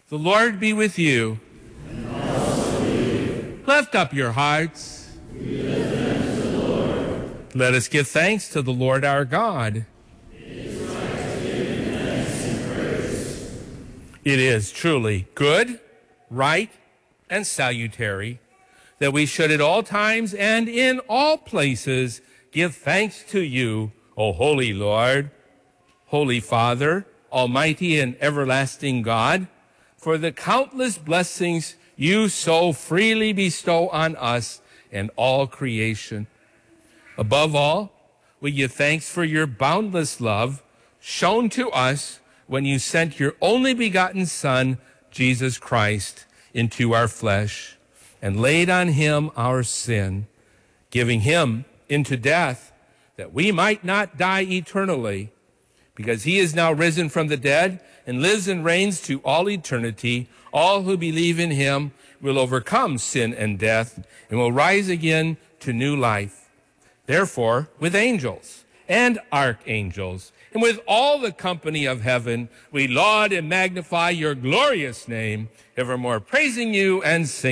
The Lord be with you. And also with you. Lift up your hearts. We give thanks to the Lord. Let us give thanks to the Lord our God. It is right to give him thanks and praise. It is truly good, right, and salutary that we should at all times and in all places give thanks to you, O holy Lord, Holy Father, Almighty and everlasting God, for the countless blessings you so freely bestow on us and all creation. Above all, we give thanks for your boundless love shown to us when you sent your only begotten Son, Jesus Christ, into our flesh and laid on him our sin, giving him into death that we might not die eternally, because he is now risen from the dead and lives and reigns to all eternity. All who believe in him will overcome sin and death and will rise again to new life. Therefore, with angels and archangels and with all the company of heaven, we laud and magnify your glorious name, evermore praising you and singing.